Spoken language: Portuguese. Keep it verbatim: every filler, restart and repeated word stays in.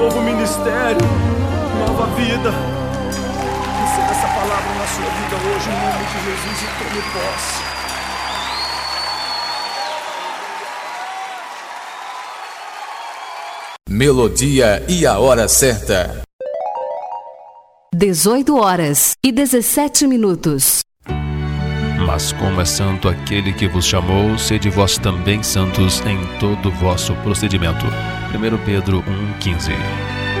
novo ministério, nova vida. Receba essa palavra na sua vida hoje, em nome de Jesus, e tome posse. Melodia e a hora certa. dezoito horas e dezessete minutos. Mas como é santo aquele que vos chamou, sede vós também santos em todo o vosso procedimento. primeiro Pedro um, quinze.